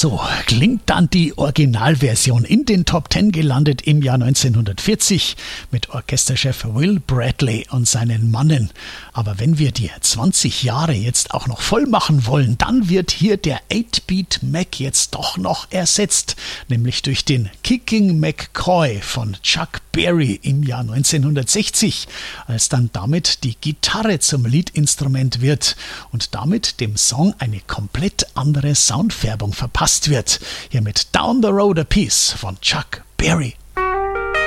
So klingt dann die Originalversion in den Top 10 gelandet im Jahr 1940 mit Orchesterchef Will Bradley und seinen Mannen. Aber wenn wir die 20 Jahre jetzt auch noch voll machen wollen, dann wird hier der 8-Beat Mac jetzt doch noch ersetzt, nämlich durch den Kicking McCoy von Chuck Berry im Jahr 1960, als dann damit die Gitarre zum Leadinstrument wird und damit dem Song eine komplett andere Soundfärbung verpasst wird. Hier mit Down the Road a Piece von Chuck Berry.